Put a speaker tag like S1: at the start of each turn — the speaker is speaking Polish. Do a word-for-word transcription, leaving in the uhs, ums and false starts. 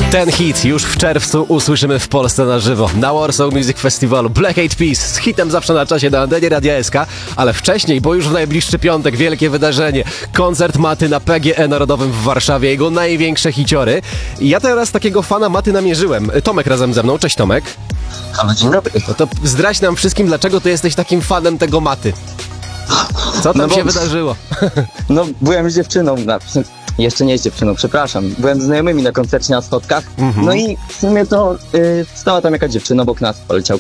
S1: Ten hit już w czerwcu usłyszymy w Polsce na żywo na Warsaw Music Festivalu. Black Eyed Peas z hitem zawsze na czasie na antenie Radia S K, ale wcześniej, bo już w najbliższy piątek wielkie wydarzenie. Koncert Maty na P G E Narodowym w Warszawie, jego największe hiciory. I ja teraz takiego fana Maty namierzyłem. Tomek razem ze mną. Cześć Tomek.
S2: Halo, dzień dobry.
S1: No to zdradź nam wszystkim, dlaczego ty jesteś takim fanem tego Maty. Co tam
S2: No bo-
S1: się wydarzyło?
S2: No, byłem z dziewczyną, na, jeszcze nie z dziewczyną, przepraszam. Byłem z znajomymi na koncercie na Schodkach,
S1: Mhm.
S2: no i w sumie to y, stała tam jakaś dziewczyna obok nas, poleciał